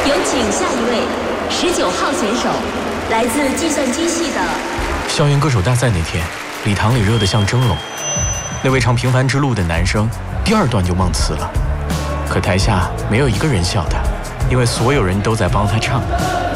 有请下一位19号选手，来自计算机系的。 校园歌手大赛那天，礼堂里热得像蒸笼。那位唱《平凡之路》的男生，第2段就忘词了。可台下没有一个人笑他，因为所有人都在帮他唱。